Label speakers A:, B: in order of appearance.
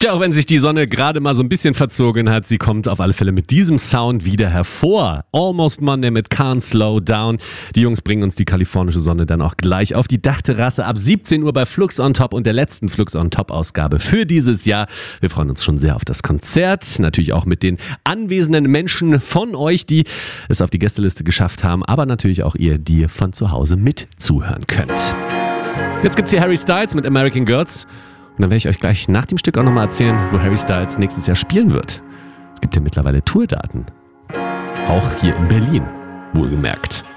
A: Ja, auch wenn sich die Sonne gerade mal so ein bisschen verzogen hat, sie kommt auf alle Fälle mit diesem Sound wieder hervor. Almost Monday mit Can't Slow Down. Die Jungs bringen uns die kalifornische Sonne dann auch gleich auf die Dachterrasse ab 17 Uhr bei Flux on Top und der letzten Flux on Top Ausgabe für dieses Jahr. Wir freuen uns schon sehr auf das Konzert. Natürlich auch mit den anwesenden Menschen von euch, die es auf die Gästeliste geschafft haben, aber natürlich auch ihr, die von zu Hause mit zuhören könnt. Jetzt gibt's hier Harry Styles mit American Girls. Und dann werde ich euch gleich nach dem Stück auch nochmal erzählen, wo Harry Styles nächstes Jahr spielen wird. Es gibt ja mittlerweile Tourdaten. Auch hier in Berlin, wohlgemerkt.